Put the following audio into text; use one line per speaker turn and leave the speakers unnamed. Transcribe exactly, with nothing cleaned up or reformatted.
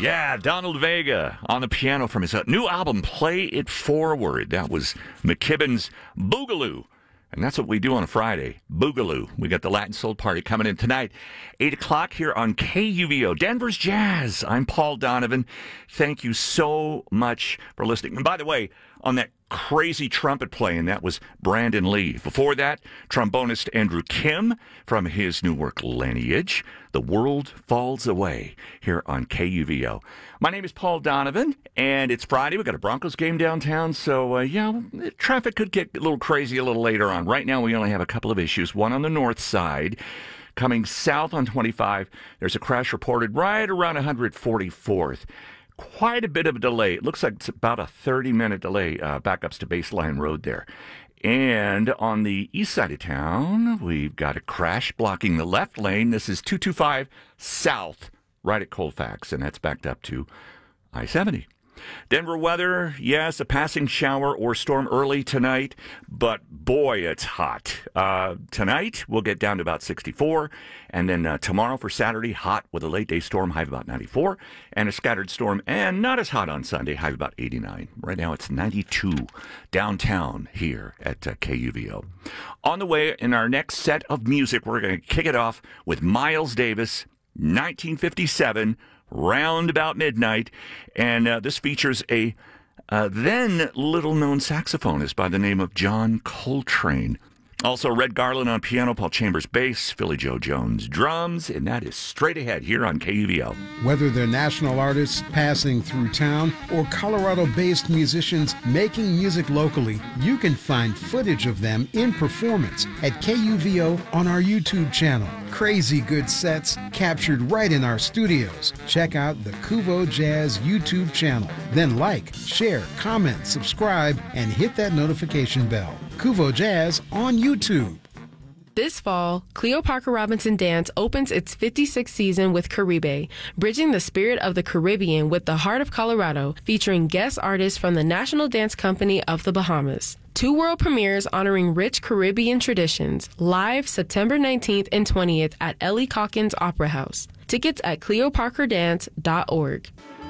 Yeah, Donald Vega on the piano from his uh, new album, Play It Forward. That was McKibben's Boogaloo. And that's what we do on a Friday, Boogaloo. We got the Latin Soul Party coming in tonight, eight o'clock here on K U V O, Denver's Jazz. I'm Paul Donovan. Thank you so much for listening. And by the way, on that crazy trumpet playing, that was Brandon Lee. Before that, trombonist Andrew Kim from his new work, Lineage. The World Falls Away here on K U V O. My name is Paul Donovan, and it's Friday. We've got a Broncos game downtown, so, uh, yeah, traffic could get a little crazy a little later on. Right now, we only have a couple of issues. One on the north side. Coming south on twenty-five, there's a crash reported right around one forty-fourth. Quite a bit of a delay. It looks like it's about a thirty-minute delay, uh, backups to Baseline Road there. And on the east side of town, we've got a crash blocking the left lane. This is two twenty-five south, right at Colfax, and that's backed up to I seventy. Denver weather, yes, a passing shower or storm early tonight, but boy, it's hot. Uh, tonight, we'll get down to about sixty-four, and then uh, tomorrow for Saturday, hot with a late-day storm, high of about ninety-four, and a scattered storm, and not as hot on Sunday, high of about eighty-nine. Right now, it's ninety-two downtown here at uh, K U V O. On the way, in our next set of music, we're going to kick it off with Miles Davis, nineteen fifty-seven, round about midnight, and uh, this features a uh, then little-known saxophonist by the name of John Coltrane. Also, Red Garland on piano, Paul Chambers bass, Philly Joe Jones drums, and that is straight ahead here on K U V O.
Whether they're national artists passing through town or Colorado-based musicians making music locally, you can find footage of them in performance at K U V O on our YouTube channel. Crazy good sets captured right in our studios. Check out the Kuvo Jazz YouTube channel. Then like, share, comment, subscribe, and hit that notification bell. Kuvo Jazz on YouTube.
This fall, Cleo Parker Robinson Dance opens its fifty-sixth season with Caribe, bridging the spirit of the Caribbean with the heart of Colorado, featuring guest artists from the National Dance Company of the Bahamas. Two world premieres honoring rich Caribbean traditions, live September nineteenth and twentieth at Ellie Calkins Opera House. Tickets at cleo parker dance dot org.